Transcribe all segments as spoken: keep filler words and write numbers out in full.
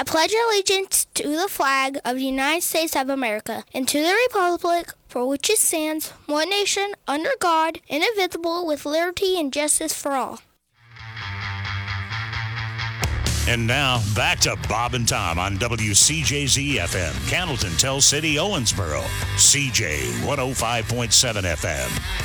I pledge allegiance to the flag of the United States of America and to the republic for which it stands, one nation, under God, indivisible, with liberty and justice for all. And now, back to Bob and Tom on W C J Z F M, Candleton, Tell City, Owensboro, C J one oh five point seven F M.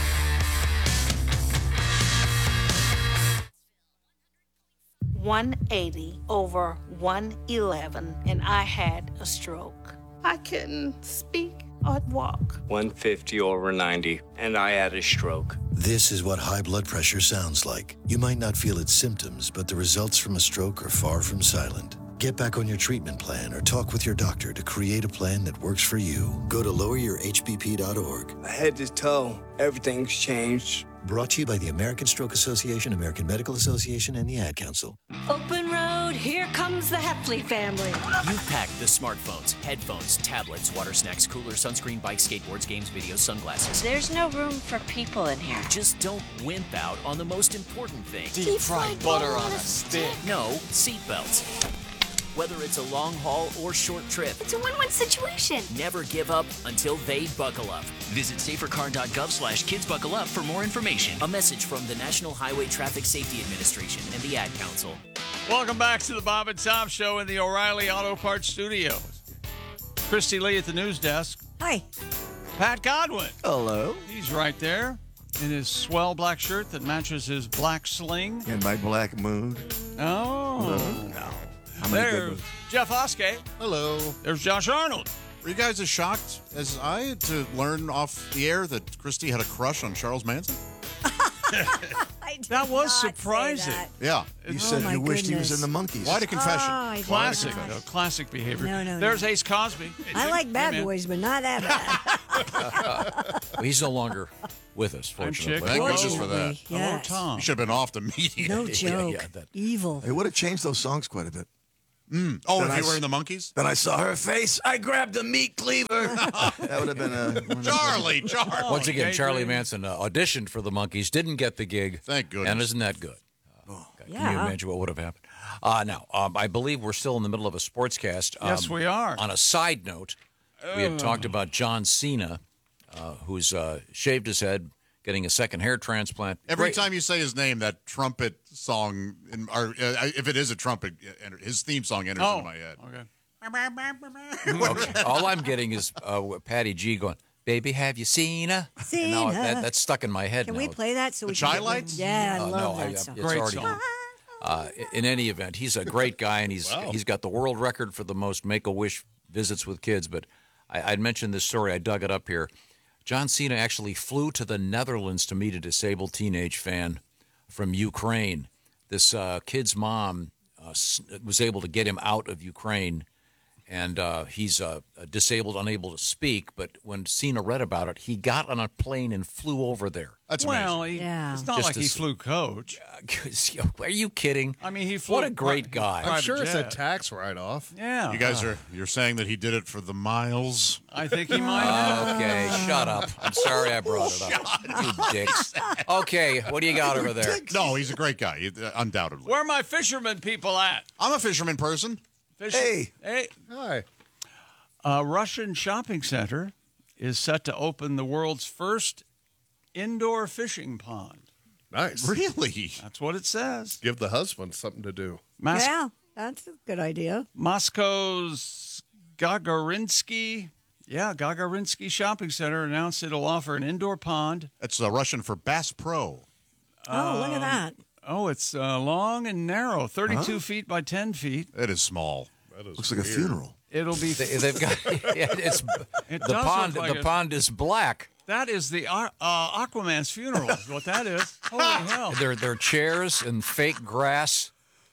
one eighty over one eleven, and I had a stroke. I couldn't speak or walk. one fifty over ninety, and I had a stroke. This is what high blood pressure sounds like. You might not feel its symptoms, but the results from a stroke are far from silent. Get back on your treatment plan or talk with your doctor to create a plan that works for you. Go to lower your h b p dot org. Head to toe, everything's changed. Brought to you by the American Stroke Association, American Medical Association, and the Ad Council. Open road, here comes the Heffley family. You've packed the smartphones, headphones, tablets, water snacks, cooler, sunscreen, bikes, skateboards, games, videos, sunglasses. There's no room for people in here. Just don't wimp out on the most important thing. Deep fried butter on a stick. No, seatbelts. Whether it's a long haul or short trip, It's a win-win situation. never give up until they buckle up. Visit safercar.gov slash kids buckle up for more information. A message from the National Highway Traffic Safety Administration and the Ad Council. Welcome back to the Bob and Tom Show in the O'Reilly Auto Parts Studios. Christy Lee at the news desk. Hi. Pat Godwin. Hello. He's right there in his swell black shirt that matches his black sling. In my black mood. Oh. No. I'm in a good There's mood. Jeff Oskey. Hello. There's Josh Arnold. Were you guys as shocked as I had to learn off the air that Christy had a crush on Charles Manson? I did That was not say surprising. that. Yeah. You Oh, said my you wished he was goodness. in the Monkees. Why the confession? Oh, I Why the Classic, confession? though. Classic behavior. No, no, There's no. Ace Cosby. I like bad Hey, man. boys, but not that bad. Well, he's no longer with us, I'm fortunately. Chick. Thank goodness for that. Fortunately, Hello, yes. Tom. You should have been off immediately. No Yeah, joke. yeah, that- Evil. It would have changed those songs quite a bit. Mm. Oh, Then if I you were s- in the Monkees? Then I saw her face. I grabbed a meat cleaver. That would have been a... Charlie, Charlie. Once again, okay, Charlie great. Manson uh, auditioned for the Monkees, didn't get the gig. Thank goodness. And isn't that good? Uh, Can you Yeah. imagine what would have happened? Uh, now, um, I believe we're still in the middle of a sportscast. Um, Yes, we are. On a side note, we had talked about John Cena, uh, who's uh, shaved his head, getting a second hair transplant. Every Great- time you say his name, that trumpet song, in, or uh, if it is a trumpet, enter- his theme song enters Oh, into my head. okay. Okay, all I'm getting is uh, Patty G going, "Baby, have you seen her?" And now Cena. that, that's stuck in my head Can now. we play that so The we can get Chi-Lites? one? Yeah, I Uh, love no, that I- song. it's Great already. song. Uh, in any event, he's a great guy, and he's Wow. he's got the world record for the most Make-A-Wish visits with kids. But I, I'd mentioned this story. I dug it up here. John Cena actually flew to the Netherlands to meet a disabled teenage fan from Ukraine. This uh, kid's mom uh, s- was able to get him out of Ukraine, and uh, he's uh, disabled, unable to speak. But when Cena read about it, he got on a plane and flew over there. That's Well, amazing. he, Yeah. it's not Just like to he see- flew coach. Are you kidding? I mean, he flew. What a great pri- guy. I'm private sure it's a jet. tax write-off. Yeah. You guys are, you're saying that he did it for the miles? I think he might have. Okay, shut up. I'm sorry I brought it up. You dicks. Okay, what do you got over there? No, he's a great guy, he- uh, undoubtedly. Where are my fishermen people at? I'm a fisherman person. Fish- Hey. Hey. Hi. A Russian shopping center is set to open the world's first indoor fishing pond. Nice. Really? That's what it says. Give the husband something to do. Mas- Yeah, that's a good idea. Moscow's Gagarinsky, yeah, Gagarinsky Shopping Center announced it'll offer an indoor pond. That's uh, Russian for Bass Pro. Oh, look at Um, that. Oh, it's uh, long and narrow, thirty-two Huh? feet by ten feet. It is small. Looks like a funeral. It'll be. They, they've got yeah, it's It the does pond. look like the a- pond is black. That is the uh, uh, Aquaman's funeral. Is what that is. Holy hell! There, there are chairs and fake grass.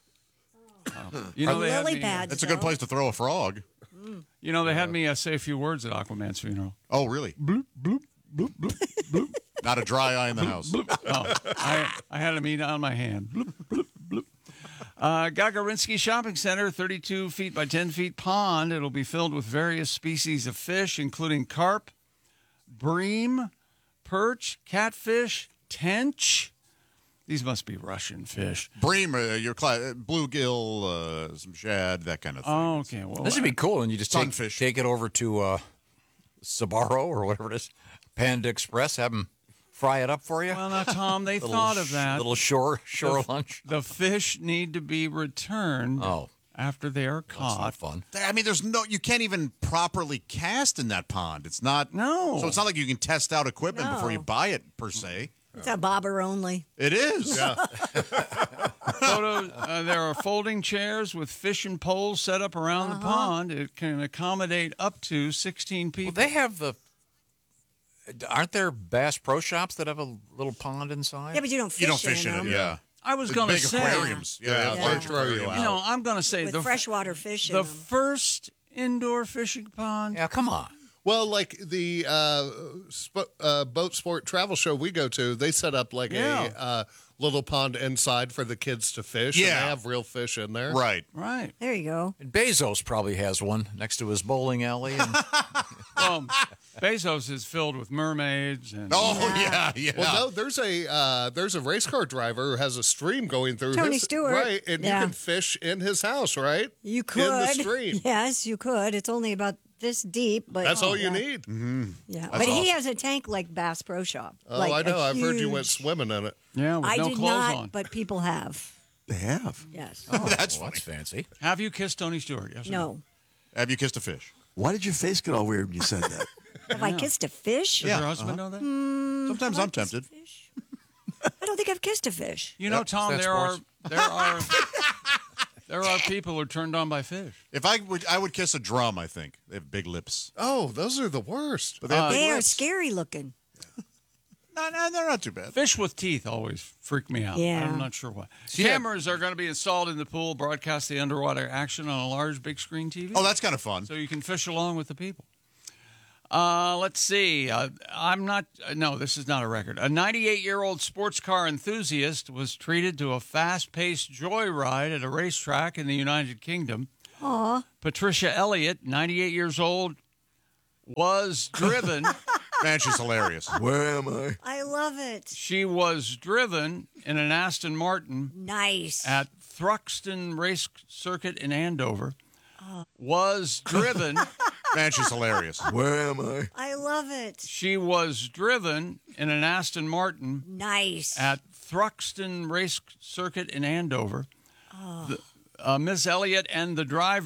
You know they had Lily me. pads. That's a good though. place to throw a frog. You know they had me uh, say a few words at Aquaman's funeral. Oh, really? Bloop, bloop, bloop, bloop, bloop. Not a dry eye in the house. Oh, I, I had him eat on my hand. Bloop, bloop, bloop. Uh, Gagarinsky Shopping Center, thirty-two feet by ten feet pond. It'll be filled with various species of fish, including carp, bream, perch, catfish, tench, These must be Russian fish. Bream, uh, your cla- bluegill, uh, some shad, that kind of thing. Oh, okay. Well, This would be cool, and you just take, Sunfish. take it over to uh, Sbarro or whatever it is, Panda Express, have them fry it up for you. Well, now, Tom, they Little thought of sh- that. Little shore shore the, lunch. The fish need to be returned Oh. after they are That's caught. not fun. I mean, there's no, you can't even properly cast in that pond. It's not. No. So it's not like you can test out equipment before you No. buy it, per se. It's a bobber only. It is. Yeah. Photo, uh, there are folding chairs with fishing poles set up around Uh-huh. the pond. It can accommodate up to sixteen people. Well, they have the. Aren't there Bass Pro Shops that have a little pond inside? Yeah, but you don't fish, You don't fish in them. it, yeah. I was The going to big say, aquariums. Yeah, Yeah, large they throw you aquariums. out. you know, I'm going to say With the freshwater fish in the them. first indoor fishing pond. Yeah, come on. Well, like the uh, sp- uh, boat sport travel show we go to, they set up like Yeah. a uh, little pond inside for the kids to fish. And Yeah. they have real fish in there. Right. Right. There you go. And Bezos probably has one next to his bowling alley. And Well, Bezos is filled with mermaids and Oh, yeah, yeah. Well, no, there's a uh, there's a race car driver who has a stream going through Tony his, Stewart. right, and Yeah. you can fish in his house, right? You could. in the stream. Yes, you could. It's only about this deep, but That's all you yeah. need. Mm-hmm. Yeah, That's but he awesome. has a tank like Bass Pro Shop. Oh, like I know. a I've heard you huge- went swimming in it. yeah, with I no did clothes not, on. but people have. They have. Yes. That's well, funny. that's fancy. Have you kissed Tony Stewart? Yes. or No. Have you kissed a fish? Why did your face get all weird when you said that? Have I kissed a fish? Does Yeah. your husband know that? Sometimes Have I I'm kissed a tempted. fish? I don't think I've kissed a fish. You know, Yep. Tom, Is that there are sports? there are there are people who are turned on by fish. If I would, I would kiss a drum. I think they have big lips. Oh, those are the worst. But they have big They are lips. scary looking. No, no, they're not too bad. Fish with teeth always freak me out. Yeah. I'm not sure why. Yeah. Cameras are going to be installed in the pool, broadcast the underwater action on a large big screen T V. Oh, that's kind of fun. So you can fish along with the people. Uh, let's see. Uh, I'm not. Uh, no, this is not a record. A ninety-eight-year-old sports car enthusiast was treated to a fast-paced joyride at a racetrack in the United Kingdom. Aw. Patricia Elliott, ninety-eight years old, was driven. Man, she's hilarious. Where am I? I love it. She was driven in an Aston Martin Nice. at Thruxton Race Circuit in Andover. Was driven. Man, she's hilarious. Where am I? I love it. She was driven in an Aston Martin Nice. at Thruxton Race Circuit in Andover. The, uh, Miss Elliott and the driver